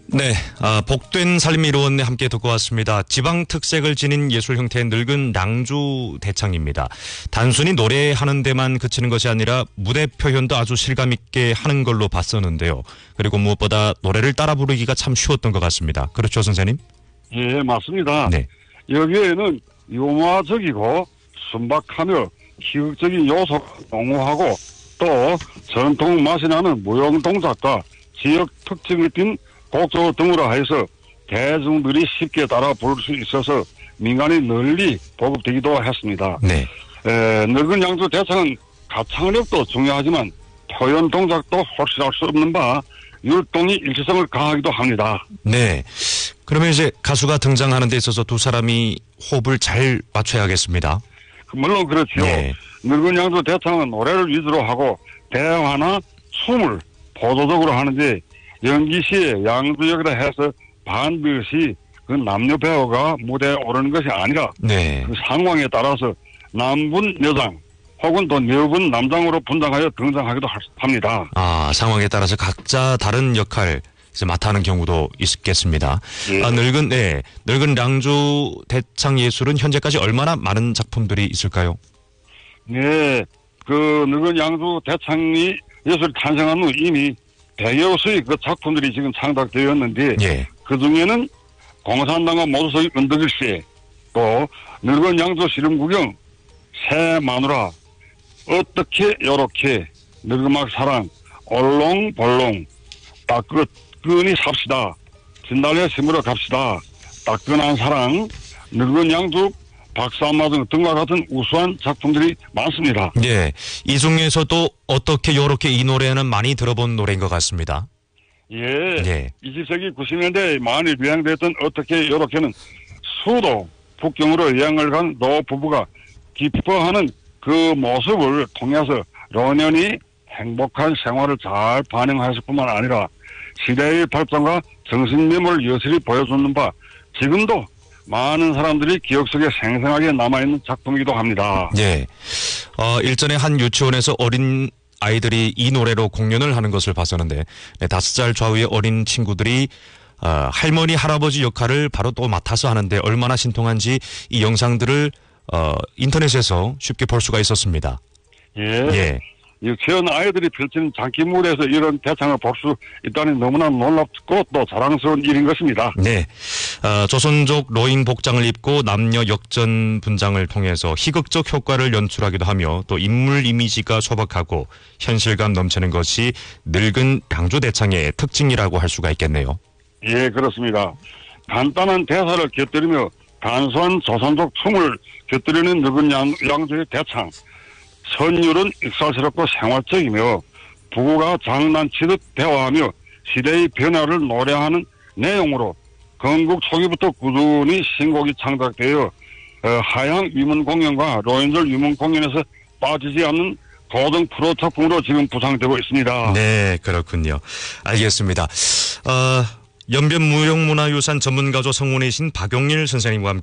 네, 복된 삶 이루었네 함께 듣고 왔습니다. 지방 특색을 지닌 예술 형태의 늙은 낭주 대창입니다. 단순히 노래하는 데만 그치는 것이 아니라 무대 표현도 아주 실감 있게 하는 걸로 봤었는데요. 그리고 무엇보다 노래를 따라 부르기가 참 쉬웠던 것 같습니다. 그렇죠, 선생님? 예, 맞습니다. 네. 여기에는 유머적이고 순박하며 희극적인 요소가 농후하고 또 전통 맛이 나는 무용 동작과 지역 특징을 띤 곡조 등으로 하여서 대중들이 쉽게 따라 부를 수 있어서 민간이 널리 보급되기도 했습니다. 네. 늙은 양주 대창은 가창력도 중요하지만 표현 동작도 확실할 수 없는 바 율동이 일치성을 강하기도 합니다. 네. 그러면 이제 가수가 등장하는 데 있어서 두 사람이 호흡을 잘 맞춰야겠습니다. 물론 그렇지요. 네. 늙은 양주 대창은 노래를 위주로 하고 대화나 춤을 보조적으로 하는데 연기 시에 양주역이라 해서 반드시 그 남녀 배우가 무대에 오르는 것이 아니라 네. 그 상황에 따라서 남분 여장 혹은 또 여분 남장으로 분장하여 등장하기도 합니다. 상황에 따라서 각자 다른 역할 이제 맡아 하는 경우도 있겠습니다. 예. 늙은 량주 대창 예술은 현재까지 얼마나 많은 작품들이 있을까요? 네, 그 늙은 양주 대창이 예술이 탄생한 후 이미 100여 수의 그 작품들이 지금 창작되었는데 예. 그 중에는 공산당과 모두서기 은덕일시 또 늙은 양주 시름구경 새 마누라 어떻게 요렇게 늙음악 사랑 얼롱벌롱 따끈히 삽시다 진달래 심으러 갑시다 따끈한 사랑 늙은 양주 박사마 등과 같은 우수한 작품들이 많습니다. 예. 이 중에서도 어떻게 요렇게 이 노래는 많이 들어본 노래인 것 같습니다. 예. 예. 20세기 90년대에 많이 유행됐던 어떻게 요렇게는 수도 북경으로 여행을 간 노 부부가 기뻐하는 그 모습을 통해서 노년이 행복한 생활을 잘 반영했을 뿐만 아니라 시대의 발전과 정신미모를 여실히 보여주는 바 지금도 많은 사람들이 기억 속에 생생하게 남아있는 작품이기도 합니다. 예. 일전에 한 유치원에서 어린 아이들이 이 노래로 공연을 하는 것을 봤었는데 5살 좌우의 어린 친구들이 할머니 할아버지 역할을 바로 또 맡아서 하는데 얼마나 신통한지 이 영상들을 인터넷에서 쉽게 볼 수가 있었습니다. 예. 예. 유치원 아이들이 펼치는 장기무대에서 이런 대창을 볼 수 있다니 너무나 놀랍고 또 자랑스러운 일인 것입니다. 네. 조선족 로잉 복장을 입고 남녀 역전 분장을 통해서 희극적 효과를 연출하기도 하며 또 인물 이미지가 소박하고 현실감 넘치는 것이 늙은 양주 대창의 특징이라고 할 수가 있겠네요. 예, 그렇습니다. 간단한 대사를 곁들이며 간소한 조선족 춤을 곁들이는 늙은 양주의 대창. 선율은 익살스럽고 생활적이며 부부가 장난치듯 대화하며 시대의 변화를 노래하는 내용으로 건국 초기부터 꾸준히 신곡이 창작되어 하향 위문 공연과 노인들 위문 공연에서 빠지지 않는 고등 프로 작품으로 지금 부상되고 있습니다. 네, 그렇군요. 알겠습니다. 연변무형문화유산 전문가조 성문이신 박용일 선생님과 함께